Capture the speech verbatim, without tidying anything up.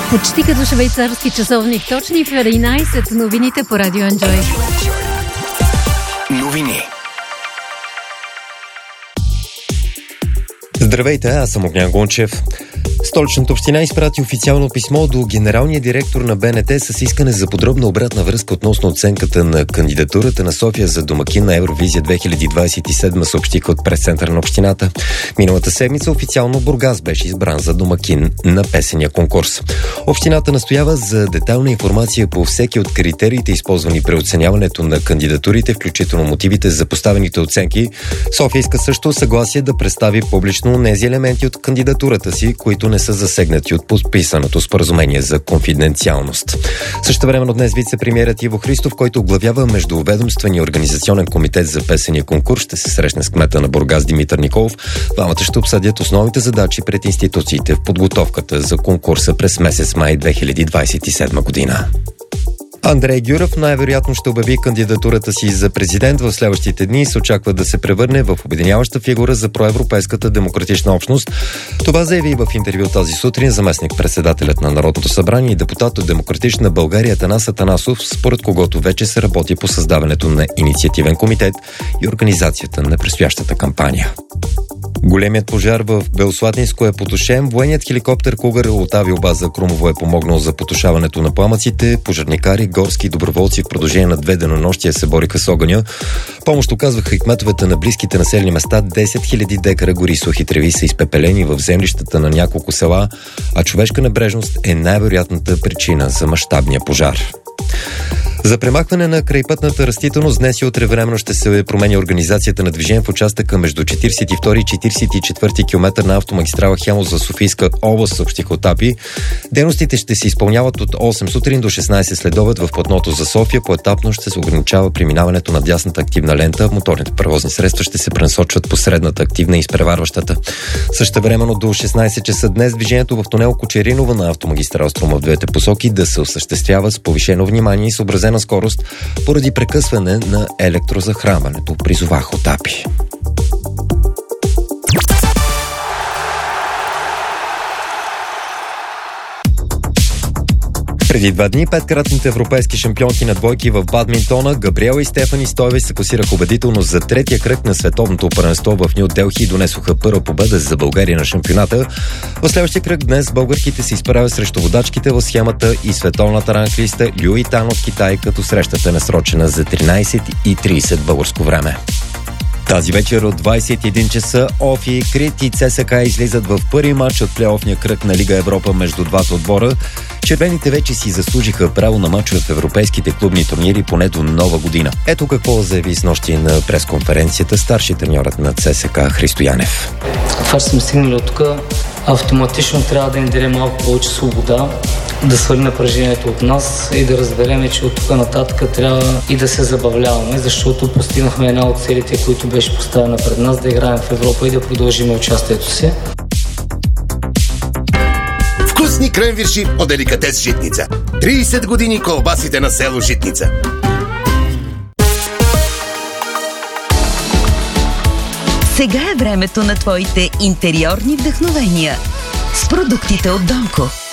Почти като швейцарски часовник, точни в единайсет, новините по Радио Enjoy. Новини. Здравейте, аз съм Огнян Гончев. Столичната община изпрати официално писмо до генералния директор на Б Н Т с искане за подробна обратна връзка относно оценката на кандидатурата на София за домакин на Евровизия две хиляди двадесет и седма, съобщиха от пресцентъра на общината. Миналата седмица официално Бургас беше избран за домакин на песения конкурс. Общината настоява за детайлна информация по всеки от критериите, използвани при оценяването на кандидатурите, включително мотивите за поставените оценки. София иска също съгласие да представи публично тези елементи от кандидатурата си, които не са засегнати от подписаното споразумение за конфиденциалност. Същевременно днес вице-премиерът Иво Христов, който оглавява Междуведомствения организационен комитет за песения конкурс, ще се срещне с кмета на Бургас Димитър Николов. Двамата ще обсъдят основните задачи пред институциите в подготовката за конкурса през месец май две хиляди двадесет и седма година. Андрей Гюров най-вероятно ще обяви кандидатурата си за президент в следващите дни и се очаква да се превърне в обединяваща фигура за проевропейската демократична общност. Това заяви в интервю тази сутрин заместник-председателят на Народното събрание и депутат от Демократична България Атанас Атанасов, според когото вече се работи по създаването на инициативен комитет и организацията на предстоящата кампания. Големият пожар в Белослатинско е потушен. Военният хеликоптер Кугър от авиобаза Крумово е помогнал за потушаването на пламъците. Пожарникари, горски и доброволци в продължение на две денонощия се бориха с огъня. Помощ оказваха и кметовете на близките населени места. десет хиляди декара гори сухи треви са изпепелени в землищата на няколко села, а човешка небрежност е най-вероятната причина за мащабния пожар. За премахване на крайпътната растителност днес и утре временно ще се променя организацията на движение в участъка между четиридесет и втори и четиридесет и четвърти километър на автомагистрала Хемус за Софийска област, съобщиха от АПИ. Дейностите ще се изпълняват от осем сутрин до шестнайсет следобед в платното за София. Поетапно ще се ограничава преминаването на дясната активна лента. Моторните превозни средства ще се пренасочват по средната активна и изпреварващата. Същевременно до шестнайсет часа днес движението в тунел Кочеринова на автомагистрала Струма в двете посоки да се осъществява с повишено внимание и съобразена скорост поради прекъсване на електрозахранването, призовах от АПИ. Преди два дни петкратните европейски шампионки на двойки в бадминтона Габриела и Стефани Стоеви се класираха убедително за третия кръг на световното първенство в Ню Делхи и донесоха първа победа за България на шампионата. В следващия кръг днес българките се изправят срещу водачките в схемата и световната ранглиста Люи Тан от Китай, като срещата е насрочена за тринайсет и трийсет българско време. Тази вечер от двайсет и един часа Офи, Крит и ЦСКА излизат в първи матч от плейофния кръг на Лига Европа между двата отбора. Червените вече си заслужиха право на матчове в европейските клубни турнири поне до нова година. Ето какво заяви с нощи на пресконференцията старши треньорът на ЦСКА Христо Янев. Това, че сме стигнали от тук, автоматично трябва да ни даде малко повече свобода, да свали напрежението от нас и да разберем, че от тук нататък трябва и да се забавляваме, защото постигнахме една от целите, които беше поставена пред нас, да играем в Европа и да продължим участието си. Вкусни кренвирши от Деликатес Житница. трийсет години колбасите на село Житница. Сега е времето на твоите интериорни вдъхновения с продуктите от Донко.